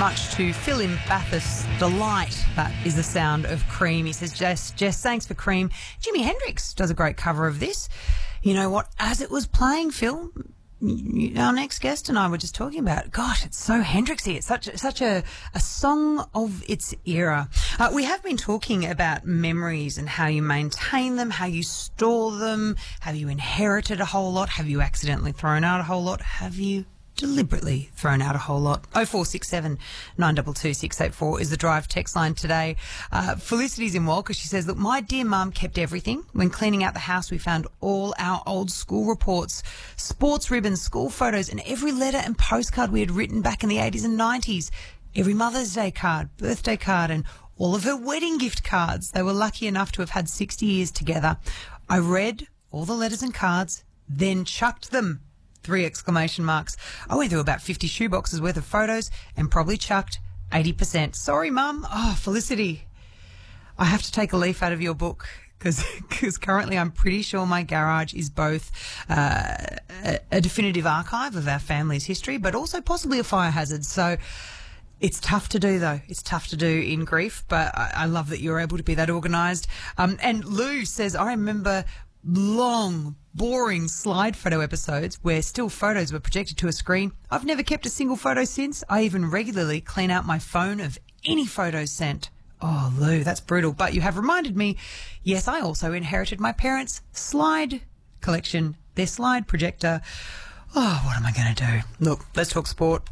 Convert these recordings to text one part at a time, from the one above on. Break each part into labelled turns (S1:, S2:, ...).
S1: much to fill in Bathurst's delight. That is the sound of Cream. He says, Jess, thanks for Cream. Jimi Hendrix does a great cover of this. You know what? As it was playing, Phil, our next guest and I were just talking about, gosh, it's so Hendrixy. It's such a song of its era. We have been talking about memories and how you maintain them, how you store them. Have you inherited a whole lot? Have you accidentally thrown out a whole lot? Have you deliberately thrown out a whole lot? 0467 922 684 is the Drive text line today. Felicity's in Walker. She says, look, my dear mum kept everything. When cleaning out the house, we found all our old school reports, sports ribbons, school photos, and every letter and postcard we had written back in the 80s and 90s. Every Mother's Day card, birthday card, and all of her wedding gift cards. They were lucky enough to have had 60 years together. I read all the letters and cards, then chucked them. 3 exclamation marks. I went through about 50 shoeboxes worth of photos and probably chucked 80%. Sorry, Mum. Oh, Felicity, I have to take a leaf out of your book because currently I'm pretty sure my garage is both a definitive archive of our family's history, but also possibly a fire hazard. So it's tough to do, though. It's tough to do in grief, but I love that you're able to be that organised. And Lou says, I remember long, boring slide photo episodes where still photos were projected to a screen. I've never kept a single photo since. I even regularly clean out my phone of any photos sent. Oh, Lou, that's brutal. But you have reminded me, yes, I also inherited my parents' slide collection, their slide projector. Oh, what am I going to do? Look, let's talk sport.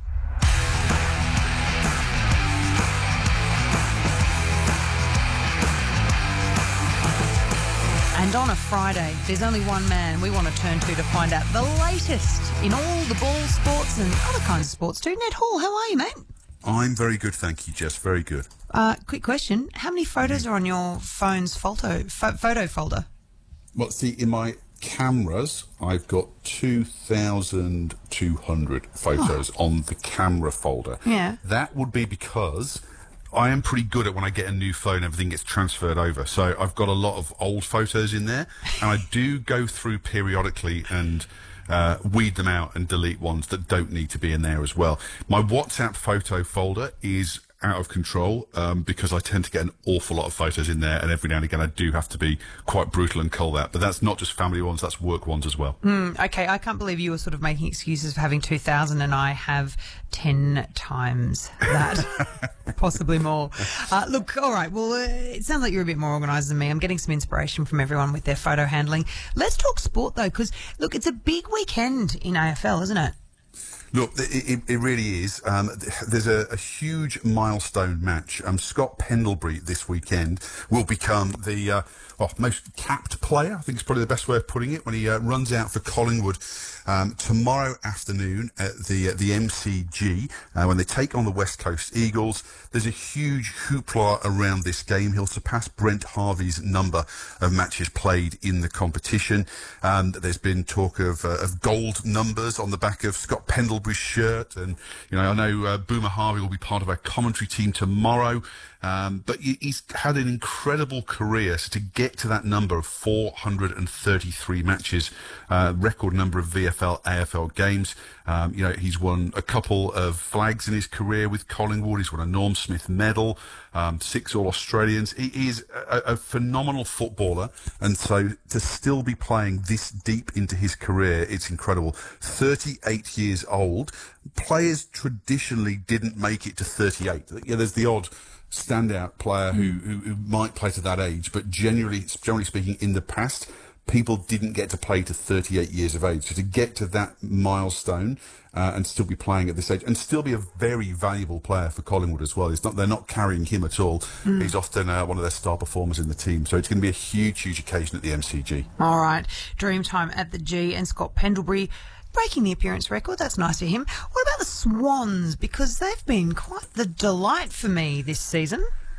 S1: And on a Friday, there's only one man we want to turn to find out the latest in all the ball sports and other kinds of sports too. Ned Hall, how are you, mate?
S2: I'm very good, thank you, Jess. Very good.
S1: Quick question. How many photos are on your phone's photo folder?
S2: Well, see, in my cameras, I've got 2,200 photos on the camera folder.
S1: Yeah.
S2: That would be because I am pretty good at when I get a new phone, everything gets transferred over. So I've got a lot of old photos in there, and I do go through periodically and weed them out and delete ones that don't need to be in there as well. My WhatsApp photo folder is out of control because I tend to get an awful lot of photos in there, and every now and again I do have to be quite brutal and cull that. But that's not just family ones, that's work ones as well.
S1: Okay, I can't believe you were sort of making excuses for having 2,000 and I have 10 times that, possibly more. Look, all right, well, it sounds like you're a bit more organised than me. I'm getting some inspiration from everyone with their photo handling. Let's talk sport, though, because, look, it's a big weekend in AFL, isn't it?
S2: Look, it really is. There's a huge milestone match. Scott Pendlebury this weekend will become the most capped player. I think it's probably the best way of putting it when he runs out for Collingwood tomorrow afternoon at the MCG when they take on the West Coast Eagles. There's a huge hoopla around this game. He'll surpass Brent Harvey's number of matches played in the competition. There's been talk of gold numbers on the back of Scott Pendlebury's shirt, and I know Boomer Harvey will be part of our commentary team tomorrow. But he's had an incredible career. So to get to that number of 433 matches, record number of VFL, AFL games. He's won a couple of flags in his career with Collingwood. He's won a Norm Smith medal, 6 All-Australians. He is a phenomenal footballer. And so to still be playing this deep into his career, it's incredible. 38 years old. Players traditionally didn't make it to 38. There's the odd standout player who might play to that age, but generally speaking, in the past, people didn't get to play to 38 years of age. So to get to that milestone and still be playing at this age and still be a very valuable player for Collingwood as well. They're not carrying him at all. He's often one of their star performers in the team. So it's going to be a huge occasion at the MCG.
S1: All right. Dreamtime at the G, and Scott Pendlebury breaking the appearance record. That's nice for him. What about the Swans? Because they've been quite the delight for me this season.